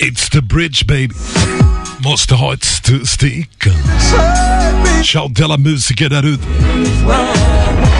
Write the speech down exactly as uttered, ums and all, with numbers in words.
It's the bridge baby. Måste ha ett st- stick. Ciao till alla musiker där ute.